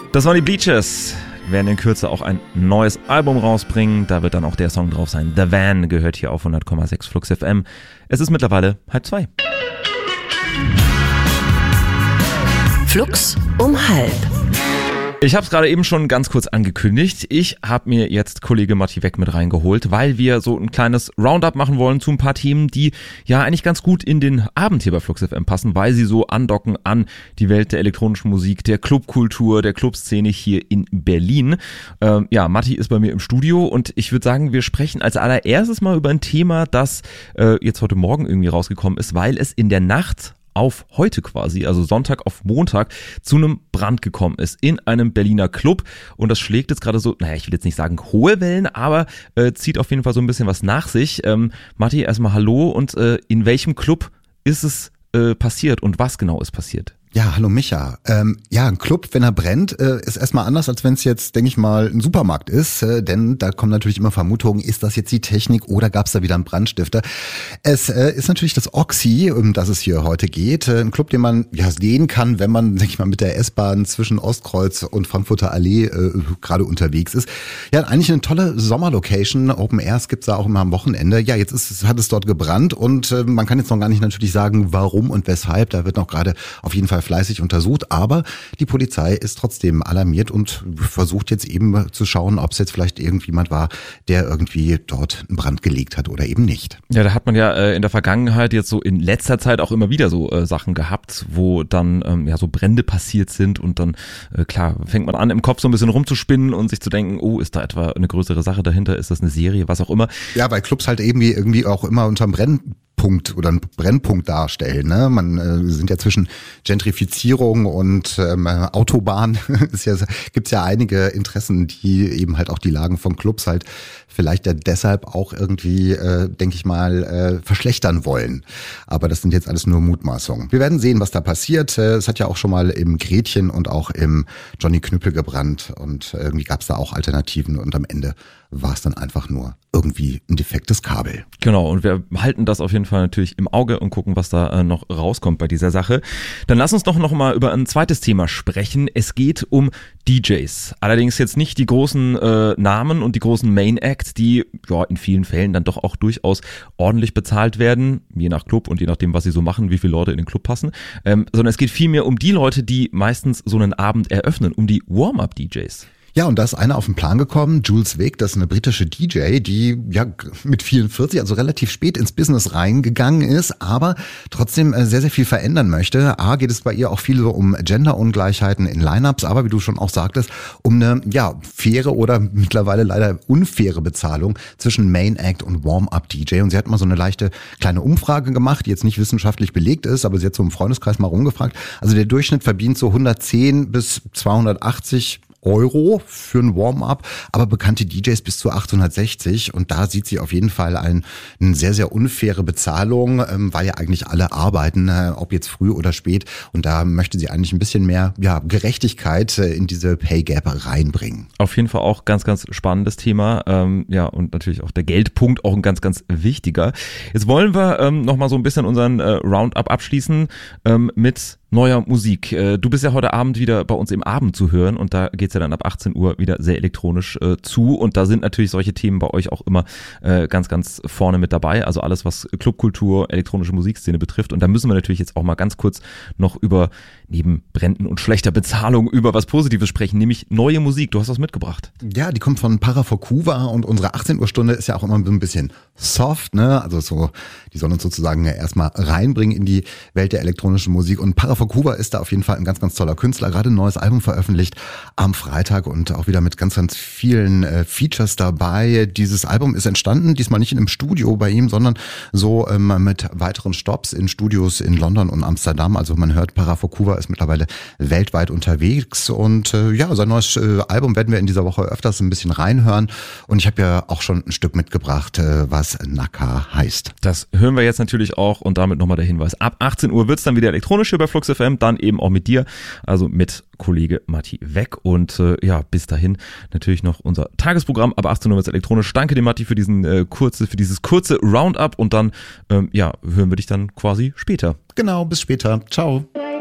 Das waren die Bleachers. Werden in Kürze auch ein neues Album rausbringen. Da wird dann auch der Song drauf sein. The Van gehört hier auf 100,6 Flux FM. Es ist mittlerweile 1:30. Flux um 1:30. Ich habe es gerade eben schon ganz kurz angekündigt. Ich habe mir jetzt Kollege Matti Weck mit reingeholt, weil wir so ein kleines Roundup machen wollen zu ein paar Themen, die ja eigentlich ganz gut in den Abend hier bei Flux FM passen, weil sie so andocken an die Welt der elektronischen Musik, der Clubkultur, der Clubszene hier in Berlin. Matti ist bei mir im Studio und ich würde sagen, wir sprechen als allererstes mal über ein Thema, das jetzt heute Morgen irgendwie rausgekommen ist, weil es in der Nacht auf heute quasi, also Sonntag auf Montag, zu einem Brand gekommen ist in einem Berliner Club und das schlägt jetzt gerade so, ich will jetzt nicht sagen hohe Wellen, aber zieht auf jeden Fall so ein bisschen was nach sich. Matti, erstmal hallo und in welchem Club ist es passiert und was genau ist passiert? Ja, hallo Micha. Ein Club, wenn er brennt, ist erstmal anders, als wenn es jetzt, denke ich mal, ein Supermarkt ist, denn da kommen natürlich immer Vermutungen, ist das jetzt die Technik oder gab es da wieder einen Brandstifter? Es ist natürlich das Oxy, um das es hier heute geht, ein Club, den man sehen kann, wenn man, denke ich mal, mit der S-Bahn zwischen Ostkreuz und Frankfurter Allee gerade unterwegs ist. Ja, eigentlich eine tolle Sommerlocation, Open Airs gibt's da auch immer am Wochenende. Ja, hat es dort gebrannt und man kann jetzt noch gar nicht natürlich sagen, warum und weshalb, da wird noch gerade auf jeden Fall fleißig untersucht, aber die Polizei ist trotzdem alarmiert und versucht jetzt eben zu schauen, ob es jetzt vielleicht irgendjemand war, der irgendwie dort einen Brand gelegt hat oder eben nicht. Ja, da hat man ja in der Vergangenheit jetzt so in letzter Zeit auch immer wieder so Sachen gehabt, wo dann so Brände passiert sind und dann klar fängt man an im Kopf so ein bisschen rumzuspinnen und sich zu denken, oh, ist da etwa eine größere Sache dahinter, ist das eine Serie, was auch immer. Ja, weil Clubs halt irgendwie auch immer unterm Brennpunkt oder einen Brennpunkt darstellen. Ne? Man sind ja zwischen Gentrifizierung und Autobahn gibt's ja einige Interessen, die eben halt auch die Lagen von Clubs halt vielleicht ja deshalb auch irgendwie, denke ich mal, verschlechtern wollen. Aber das sind jetzt alles nur Mutmaßungen. Wir werden sehen, was da passiert. Es hat ja auch schon mal im Gretchen und auch im Johnny Knüppel gebrannt und irgendwie gab's da auch Alternativen und am Ende war es dann einfach nur irgendwie ein defektes Kabel. Genau, und wir halten das auf jeden Fall natürlich im Auge und gucken, was da noch rauskommt bei dieser Sache. Dann lass uns doch noch mal über ein zweites Thema sprechen. Es geht um DJs. Allerdings jetzt nicht die großen Namen und die großen Main Acts, die in vielen Fällen dann doch auch durchaus ordentlich bezahlt werden, je nach Club und je nachdem, was sie so machen, wie viele Leute in den Club passen, sondern es geht vielmehr um die Leute, die meistens so einen Abend eröffnen, um die Warm-Up-DJs. Ja, und da ist einer auf den Plan gekommen, Jules Wick, das ist eine britische DJ, die mit 44, also relativ spät ins Business reingegangen ist, aber trotzdem sehr, sehr viel verändern möchte. Geht es bei ihr auch viel so um Gender-Ungleichheiten in Lineups, aber wie du schon auch sagtest, um eine faire oder mittlerweile leider unfaire Bezahlung zwischen Main Act und Warm-Up-DJ. Und sie hat mal so eine leichte kleine Umfrage gemacht, die jetzt nicht wissenschaftlich belegt ist, aber sie hat so im Freundeskreis mal rumgefragt. Also der Durchschnitt verdient so 110 bis 280 Euro für ein Warm-up, aber bekannte DJs bis zu 860 und da sieht sie auf jeden Fall eine sehr, sehr unfaire Bezahlung, weil ja eigentlich alle arbeiten, ob jetzt früh oder spät und da möchte sie eigentlich ein bisschen mehr Gerechtigkeit in diese Pay Gap reinbringen. Auf jeden Fall auch ganz, ganz spannendes Thema, und natürlich auch der Geldpunkt, auch ein ganz, ganz wichtiger. Jetzt wollen wir nochmal so ein bisschen unseren Roundup abschließen mit neuer Musik. Du bist ja heute Abend wieder bei uns im Abend zu hören und da geht's ja dann ab 18 Uhr wieder sehr elektronisch zu und da sind natürlich solche Themen bei euch auch immer ganz, ganz vorne mit dabei. Also alles, was Clubkultur, elektronische Musikszene betrifft und da müssen wir natürlich jetzt auch mal ganz kurz noch über neben Bränden und schlechter Bezahlung über was Positives sprechen, nämlich neue Musik. Du hast was mitgebracht. Ja, die kommt von Parafokuva und unsere 18 Uhr Stunde ist ja auch immer so ein bisschen soft, ne? Also so, die sollen uns sozusagen erstmal reinbringen in die Welt der elektronischen Musik und Parafokuva ist da auf jeden Fall ein ganz, ganz toller Künstler, gerade ein neues Album veröffentlicht am Freitag und auch wieder mit ganz, ganz vielen Features dabei. Dieses Album ist entstanden, diesmal nicht in einem Studio bei ihm, sondern so mit weiteren Stops in Studios in London und Amsterdam. Also man hört, Parafokuva ist mittlerweile weltweit unterwegs und sein neues Album werden wir in dieser Woche öfters ein bisschen reinhören und ich habe ja auch schon ein Stück mitgebracht, was Naka heißt. Das hören wir jetzt natürlich auch und damit nochmal der Hinweis, ab 18 Uhr wird's dann wieder elektronisch hier bei Flux FM, dann eben auch mit dir, also mit Kollege Matti Weck und bis dahin natürlich noch unser Tagesprogramm, ab 18 Uhr wird's elektronisch. Danke dir Matti für dieses kurze Roundup und dann hören wir dich dann quasi später. Genau, bis später. Ciao.